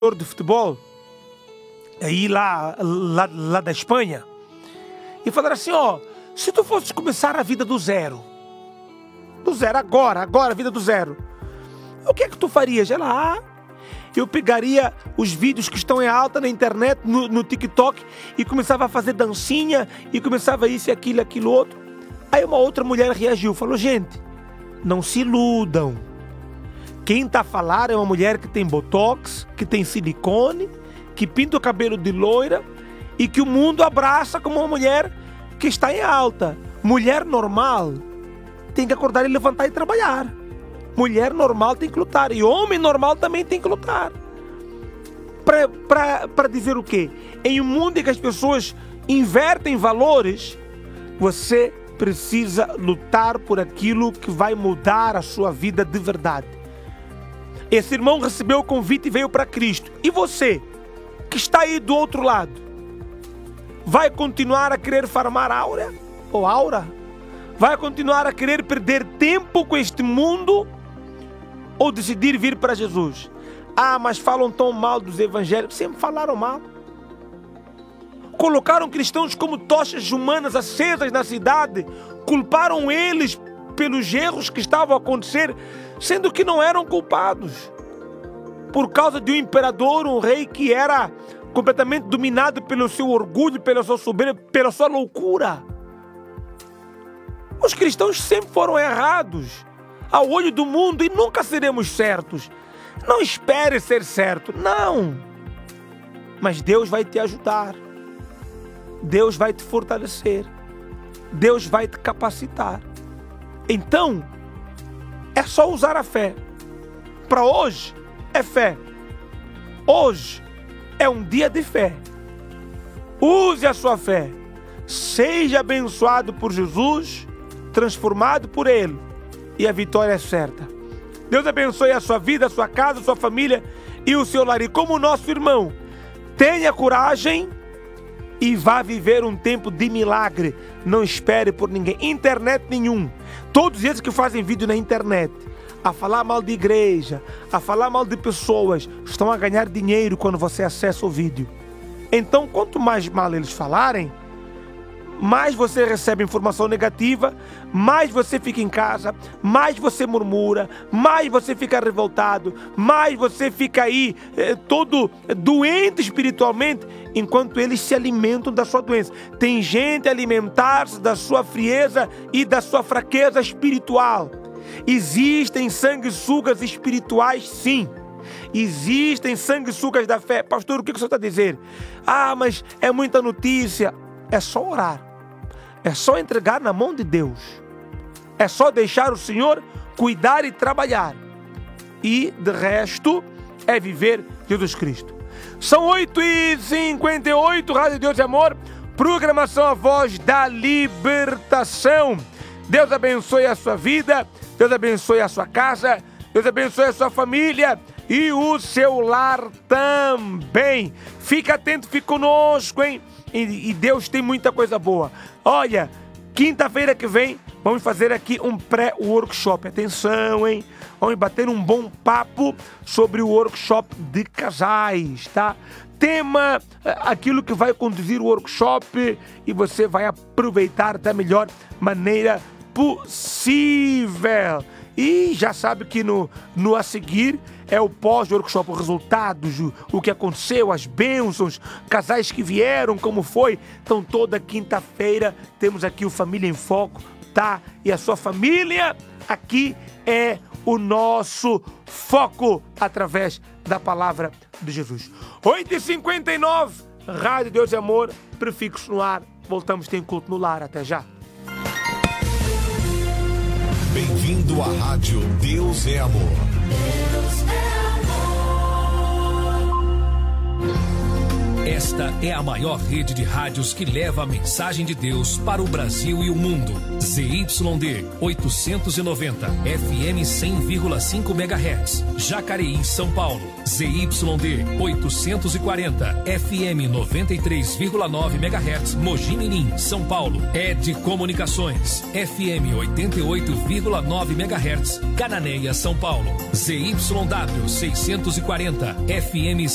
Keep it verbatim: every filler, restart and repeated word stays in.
de futebol, aí lá, lá, lá da Espanha, e falaram assim, ó, se tu fosses começar a vida do zero, do zero, agora, agora, a vida do zero, o que é que tu farias? Ela, ah, eu pegaria os vídeos que estão em alta na internet, no, no TikTok, e começava a fazer dancinha, e começava isso e aquilo, aquilo outro. Aí uma outra mulher reagiu, falou, gente, não se iludam. Quem está a falar é uma mulher que tem botox, que tem silicone, que pinta o cabelo de loira e que o mundo abraça como uma mulher que está em alta. Mulher normal tem que acordar e levantar e trabalhar. Mulher normal tem que lutar. E homem normal também tem que lutar. Para dizer o quê? Em um mundo em que as pessoas invertem valores, você precisa lutar por aquilo que vai mudar a sua vida de verdade. Esse irmão recebeu o convite e veio para Cristo. E você, que está aí do outro lado, vai continuar a querer farmar aura? Ou aura? Vai continuar a querer perder tempo com este mundo? Ou decidir vir para Jesus? Ah, mas falam tão mal dos evangélicos. Sempre falaram mal. Colocaram cristãos como tochas humanas acesas na cidade. Culparam eles pelos erros que estavam a acontecer, sendo que não eram culpados. Por causa de um imperador, um rei que era completamente dominado pelo seu orgulho, pela sua soberba, pela sua loucura. Os cristãos sempre foram errados ao olho do mundo e nunca seremos certos. Não espere ser certo, não. Mas Deus vai te ajudar. Deus vai te fortalecer. Deus vai te capacitar. Então, é só usar a fé. Para hoje, é fé. Hoje é um dia de fé. Use a sua fé. Seja abençoado por Jesus, transformado por Ele, e a vitória é certa. Deus abençoe a sua vida, a sua casa, a sua família e o seu lar. E como nosso irmão, tenha coragem e vá viver um tempo de milagre. Não espere por ninguém. Internet nenhum. Todos esses que fazem vídeo na internet, a falar mal de igreja, a falar mal de pessoas, estão a ganhar dinheiro quando você acessa o vídeo. Então, quanto mais mal eles falarem, mais você recebe informação negativa, mais você fica em casa, mais você murmura, mais você fica revoltado, mais você fica aí eh, todo doente espiritualmente, enquanto eles se alimentam da sua doença. Tem gente a alimentar-se da sua frieza e da sua fraqueza espiritual. Existem sanguessugas espirituais, sim. Existem sanguessugas da fé. Pastor, o que o senhor está a dizer? Ah, mas é muita notícia. É só orar. É só entregar na mão de Deus. É só deixar o Senhor cuidar e trabalhar. E, de resto, é viver Jesus Cristo. São oito e cinquenta e oito, Rádio Deus e Amor, programação A Voz da Libertação. Deus abençoe a sua vida, Deus abençoe a sua casa, Deus abençoe a sua família e o seu lar também. Fica atento, fique conosco, hein? E, e Deus tem muita coisa boa. Olha, quinta-feira que vem, vamos fazer aqui um pré-workshop. Atenção, hein? Vamos bater um bom papo sobre o workshop de casais, tá? Tema, aquilo que vai conduzir o workshop e você vai aproveitar da melhor maneira possível. E já sabe que no, no a seguir é o pós-workshop, os resultados, o, o que aconteceu, as bênçãos, casais que vieram, como foi. Então toda quinta-feira temos aqui o Família em Foco, tá? E a sua família aqui é o nosso foco através da palavra de Jesus. oito e cinquenta e nove, Rádio Deus e Amor, prefixo no ar. Voltamos, tem culto no lar. Até já. Bem-vindo à Rádio Deus é Amor. Deus é amor. Esta é a maior rede de rádios que leva a mensagem de Deus para o Brasil e o mundo. Z Y D oitocentos e noventa, F M cem vírgula cinco megahertz, Jacareí, São Paulo. Z Y D oitocentos e quarenta, F M noventa e três vírgula nove megahertz, Mogi Mirim, São Paulo. Ed Comunicações, F M oitenta e oito vírgula nove megahertz, Cananéia, São Paulo. Z Y W seiscentos e quarenta, F M